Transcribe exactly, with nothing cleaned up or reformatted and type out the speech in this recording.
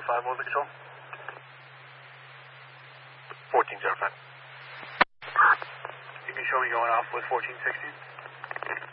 five, what was the control? fourteen zero five. You can show me going off with fourteen sixteen?